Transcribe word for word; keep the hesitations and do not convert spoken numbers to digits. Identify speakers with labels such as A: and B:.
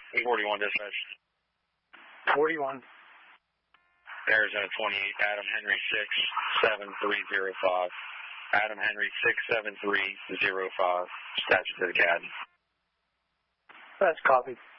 A: forty-one dispatch.
B: forty-one.
A: Arizona twenty-eight, Adam Henry six seven three zero five. Adam Henry six seven three zero five. Dispatch to the C A D.
B: That's copied.